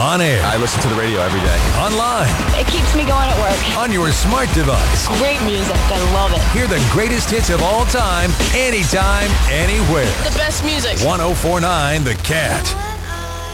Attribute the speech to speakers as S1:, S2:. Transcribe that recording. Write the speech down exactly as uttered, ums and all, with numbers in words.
S1: On air.
S2: I listen to the radio every day.
S1: Online.
S3: It keeps me going at work.
S1: On your smart device.
S3: Great music. I love it.
S1: Hear the greatest hits of all time, anytime, anywhere.
S3: The best music.
S1: one oh four point nine The Cat.